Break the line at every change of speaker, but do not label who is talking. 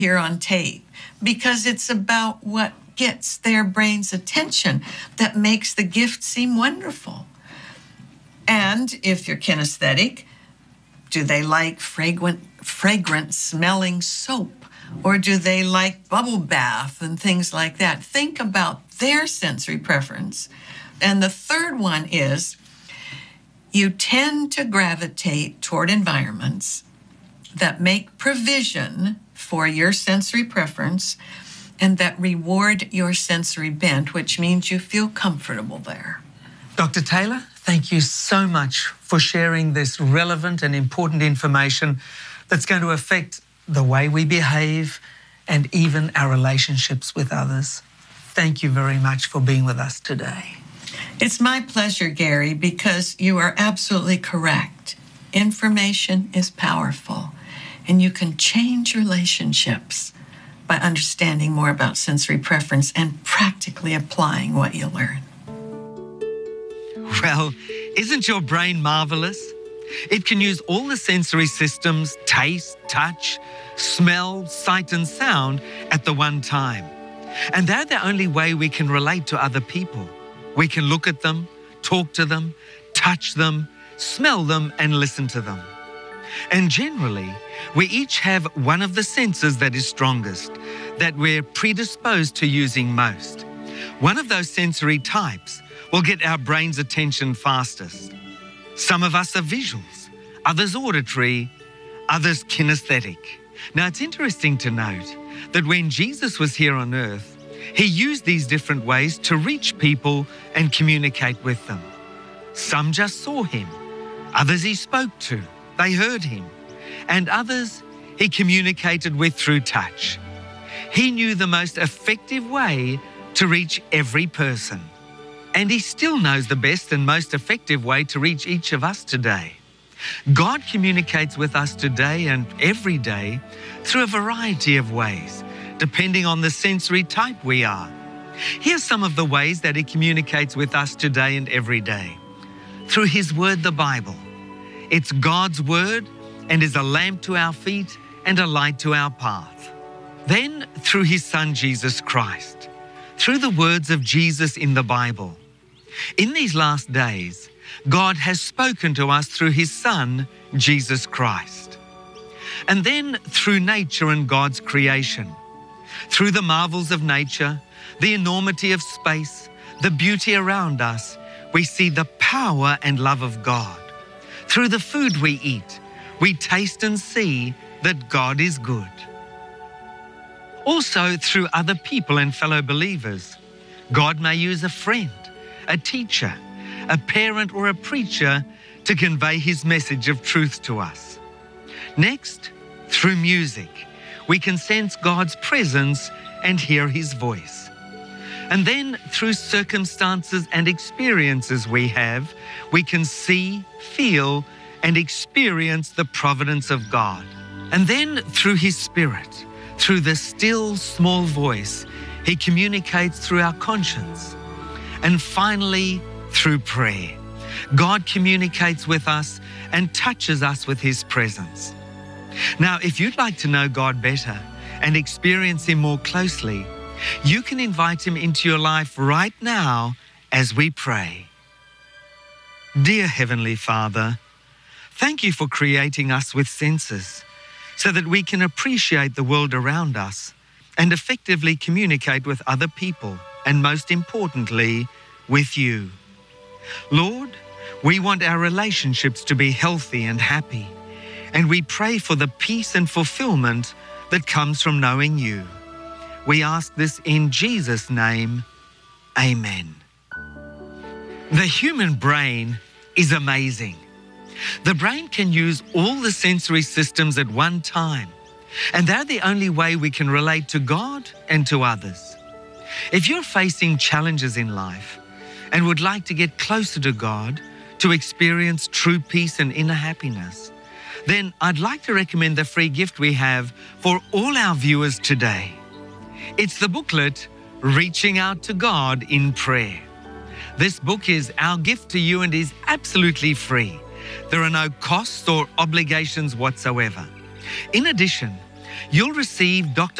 here on tape because it's about what gets their brain's attention that makes the gift seem wonderful. And if you're kinesthetic, do they like fragrant smelling soap? Or do they like bubble bath and things like that? Think about their sensory preference. And the third one is you tend to gravitate toward environments that make provision for your sensory preference and that reward your sensory bent, which means you feel comfortable there.
Dr. Taylor, thank you so much for sharing this relevant and important information that's going to affect the way we behave and even our relationships with others. Thank you very much for being with us today.
It's my pleasure, Gary, because you are absolutely correct. Information is powerful, and you can change relationships by understanding more about sensory preference and practically applying what you learn.
Well, isn't your brain marvelous? It can use all the sensory systems, taste, touch, smell, sight and sound at the one time. And they're the only way we can relate to other people. We can look at them, talk to them, touch them, smell them and listen to them. And generally, we each have one of the senses that is strongest, that we're predisposed to using most. One of those sensory types will get our brain's attention fastest. Some of us are visuals, others auditory, others kinesthetic. Now, it's interesting to note that when Jesus was here on earth, he used these different ways to reach people and communicate with them. Some just saw him, others he spoke to, they heard him, and others he communicated with through touch. He knew the most effective way to reach every person. And he still knows the best and most effective way to reach each of us today. God communicates with us today and every day through a variety of ways, depending on the sensory type we are. Here's some of the ways that he communicates with us today and every day. Through his word, the Bible. It's God's word and is a lamp to our feet and a light to our path. Then through his Son, Jesus Christ. Through the words of Jesus in the Bible. In these last days, God has spoken to us through his Son, Jesus Christ. And then through nature and God's creation. Through the marvels of nature, the enormity of space, the beauty around us, we see the power and love of God. Through the food we eat, we taste and see that God is good. Also through other people and fellow believers, God may use a friend, a teacher, a parent or a preacher to convey his message of truth to us. Next, through music, we can sense God's presence and hear his voice. And then through circumstances and experiences we have, we can see, feel, and experience the providence of God. And then through his Spirit, through the still small voice, he communicates through our conscience. And finally, through prayer, God communicates with us and touches us with his presence. Now, if you'd like to know God better and experience him more closely, you can invite him into your life right now as we pray. Dear Heavenly Father, thank you for creating us with senses so that we can appreciate the world around us and effectively communicate with other people, and most importantly, with you. Lord, we want our relationships to be healthy and happy, and we pray for the peace and fulfillment that comes from knowing you. We ask this in Jesus' name, amen. The human brain is amazing. The brain can use all the sensory systems at one time, and they're the only way we can relate to God and to others. If you're facing challenges in life and would like to get closer to God, to experience true peace and inner happiness, then I'd like to recommend the free gift we have for all our viewers today. It's the booklet, Reaching Out to God in Prayer. This book is our gift to you and is absolutely free. There are no costs or obligations whatsoever. In addition, you'll receive Dr.